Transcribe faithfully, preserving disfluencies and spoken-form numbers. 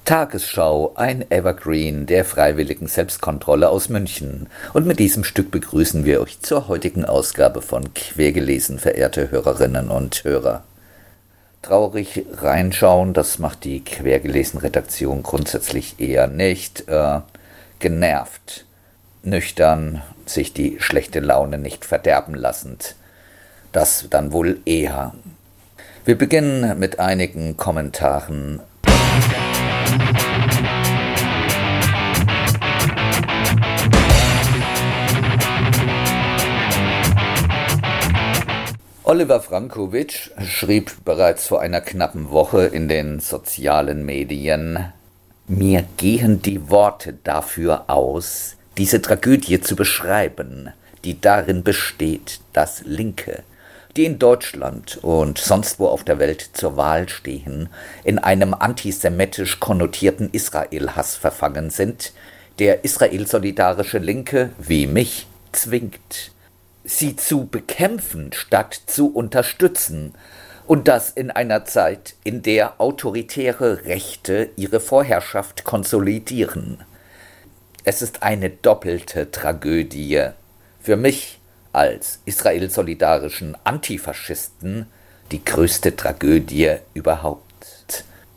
Tagesschau, ein Evergreen der freiwilligen Selbstkontrolle aus München. Und mit diesem Stück begrüßen wir euch zur heutigen Ausgabe von Quergelesen, verehrte Hörerinnen und Hörer. Traurig reinschauen, das macht die Quergelesen-Redaktion grundsätzlich eher nicht. Äh, genervt, nüchtern, sich die schlechte Laune nicht verderben lassend. Das dann wohl eher. Wir beginnen mit einigen Kommentaren. Oliver Frankovic schrieb bereits vor einer knappen Woche in den sozialen Medien: Mir gehen die Worte dafür aus, diese Tragödie zu beschreiben, die darin besteht, dass Linke, die in Deutschland und sonst wo auf der Welt zur Wahl stehen, in einem antisemitisch konnotierten Israel-Hass verfangen sind, der israel-solidarische Linke, wie mich, zwingt, sie zu bekämpfen statt zu unterstützen, und das in einer Zeit, in der autoritäre Rechte ihre Vorherrschaft konsolidieren. Es ist eine doppelte Tragödie. Für mich als israel-solidarischen Antifaschisten die größte Tragödie überhaupt.